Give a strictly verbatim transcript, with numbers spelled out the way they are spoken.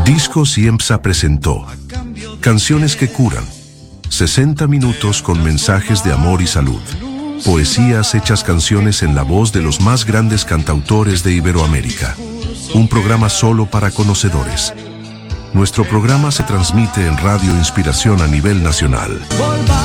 Disco Ciemsa presentó Canciones que curan. sesenta minutos con mensajes de amor y salud. Poesías hechas canciones en la voz de los más grandes cantautores de Iberoamérica. Un programa solo para conocedores. Nuestro programa se transmite en Radio Inspiración a nivel nacional.